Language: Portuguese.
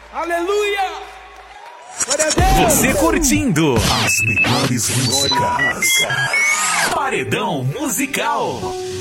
Aleluia! Você curtindo as melhores músicas. Paredão Musical.